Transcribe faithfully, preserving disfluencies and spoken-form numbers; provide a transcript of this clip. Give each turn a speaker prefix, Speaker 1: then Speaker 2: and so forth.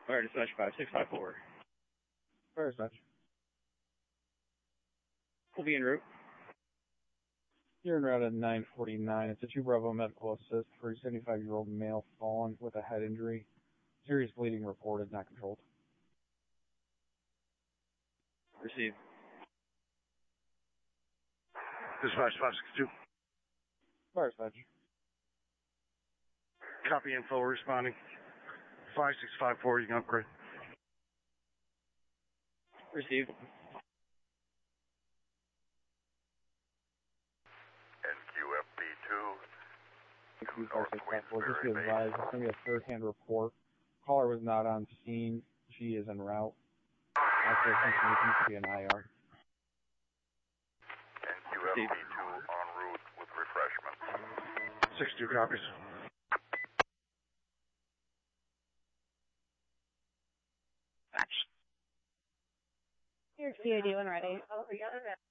Speaker 1: Fire dispatch five six five four.
Speaker 2: Fire dispatch.
Speaker 1: We'll be en route.
Speaker 2: You're en route at nine forty-nine. It's a two Bravo medical assist for a seventy-five-year-old male fallen with a head injury. Serious bleeding reported, not controlled.
Speaker 1: Receive.
Speaker 3: Dispatch five six two.
Speaker 2: Fire dispatch.
Speaker 3: Copy info responding. five six five four, you can upgrade.
Speaker 1: Receive.
Speaker 4: N Q F B two.
Speaker 2: Fire six five four. Just be advised, it's going to be a third-hand report. Caller was not on scene. She is en route. After information to be an I R.
Speaker 4: N Q F B two en route with refreshments.
Speaker 3: six two copies.
Speaker 5: Your C I D when ready.